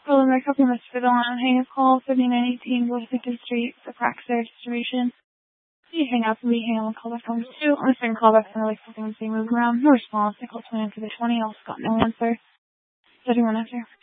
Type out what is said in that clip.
Hello, my copy must fit on. Hang a call, 7918 West Lincoln Street for Praxair distribution. Please hang up and we hang on call back number 2. I'm just going to call back and like something was being moved around. No response. I called 20 to the 20. Also got no answer. 31 after.